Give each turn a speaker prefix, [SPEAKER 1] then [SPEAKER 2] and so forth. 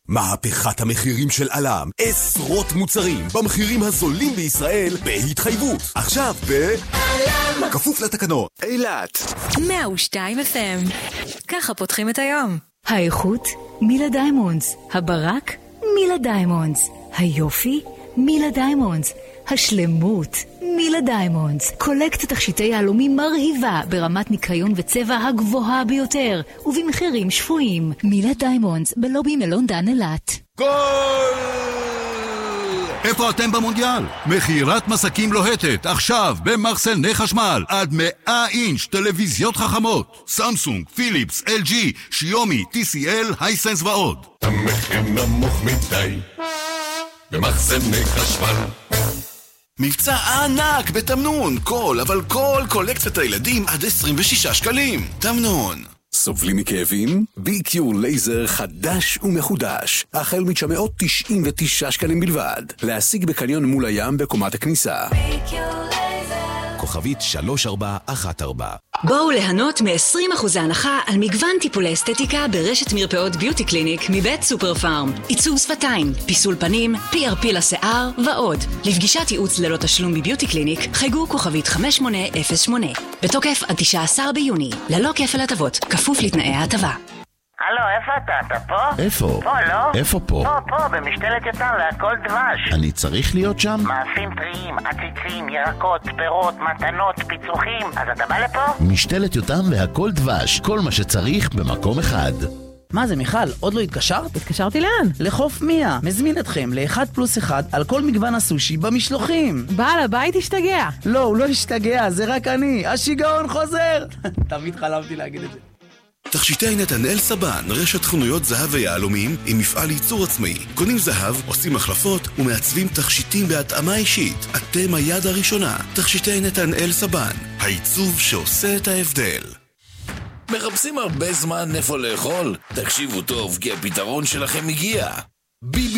[SPEAKER 1] מהפכת המחירים של אלם. עשרות מוצרים במחירים הזולים בישראל בהתחייבות. עכשיו אלם. כפוף לתקנות. אילת
[SPEAKER 2] 102 FM. ככה פותחים את היום.
[SPEAKER 3] האיכות מילה דיימונדס. הברק מילה דיימונדס. היופי מילה דיימונדס. השלמות מילה דיימונדס. קולקט תכשיטי יהלומים מרהיבה ברמת ניקיון וצבע הגבוהה ביותר ובמחירים שפויים. מילה דיימונדס בלובי מלון דן אילת.
[SPEAKER 4] גול! איפה אתם במונדיאל? מחירת מסקים לוהטת עכשיו במחסני חשמל עד 100 אינץ' טלוויזיות חכמות, סמסונג, פיליפס, LG, שיומי, TCL, הייסנס ועוד.
[SPEAKER 5] המחיר נמוך מדי במחסני חשמל. מבצע ענק בתמנון, אבל כל קולקציית הילדים עד 26 שקלים. תמנון.
[SPEAKER 1] סובלים מכאבים? BQ לייזר חדש ומחודש, החל מ-999 שקלים בלבד. להשיג בקניון מול הים בקומת הכניסה. כוכבית 3414.
[SPEAKER 2] בואו ליהנות מ-20% הנחה על מגוון טיפולי אסתטיקה ברשת מרפאות ביוטי קליניק מבית סופר פארם. עיצוב שפתיים, פיסול פנים, PRP לשיער ועוד. לפגישת ייעוץ ללא תשלום בביוטי קליניק חייגו כוכבית 5808. בתוקף עד 19 ביוני, ללא כפל הטבות, כפוף לתנאי ההטבה.
[SPEAKER 6] הלו, איפה אתה? אתה פה?
[SPEAKER 7] איפה?
[SPEAKER 6] פה, לא?
[SPEAKER 7] איפה פה?
[SPEAKER 6] פה, במשתלת יותם והכל דבש.
[SPEAKER 7] אני צריך להיות שם?
[SPEAKER 6] מאפים טריים, עציצים, ירקות, פירות, מתנות, פיצוחים. אז אתה בא לפה?
[SPEAKER 7] משתלת יותם והכל דבש. כל מה שצריך במקום אחד.
[SPEAKER 8] מה זה מיכל? עוד לא התקשרת?
[SPEAKER 9] התקשרתי לאן?
[SPEAKER 8] לחוף מיה. מזמין אתכם ל1+1 על כל מגוון הסושי במשלוחים.
[SPEAKER 9] בעל הבית השתגע.
[SPEAKER 8] לא, הוא לא השתגע, זה רק אני. השיגעון חוזר. תמיד חלמתי להגיד את זה.
[SPEAKER 5] תכשיטי נתנאל סבן, רשת חנויות זהב ויהלומים עם מפעל ייצור עצמאי. קונים זהב, עושים החלפות ומעצבים תכשיטים בהתאמה אישית. אתם היד הראשונה. תכשיטי נתנאל סבן, העיצוב שעושה את ההבדל.
[SPEAKER 10] מחפשים הרבה זמן איפה לאכול? תקשיבו טוב, כי הפתרון שלכם הגיע. ביבי